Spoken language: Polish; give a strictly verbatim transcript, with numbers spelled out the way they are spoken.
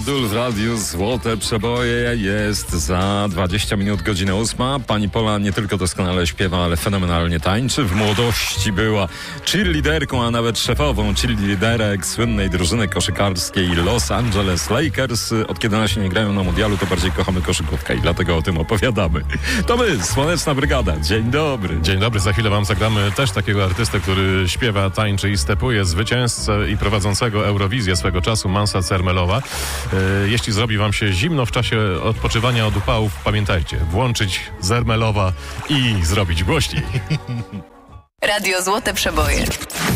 Abdul w radiu Złote Przeboje. Jest za dwadzieścia minut godzina ósma. Pani Pola nie tylko doskonale śpiewa, ale fenomenalnie tańczy. W młodości była cheerleaderką, a nawet szefową cheerleaderek słynnej drużyny koszykarskiej Los Angeles Lakers. Od kiedy nasi nie grają na mundialu, to bardziej kochamy koszykówkę i dlatego o tym opowiadamy. To my, Słoneczna Brygada. Dzień dobry. Dzień dobry, za chwilę wam zagramy też takiego artystę, który śpiewa, tańczy i stepuje, zwycięzcę i prowadzącego Eurowizję swego czasu, Mansa Cermelowa. Jeśli zrobi wam się zimno w czasie odpoczywania od upałów, pamiętajcie, włączyć Zermelowa i zrobić głośniej. Radio Złote Przeboje.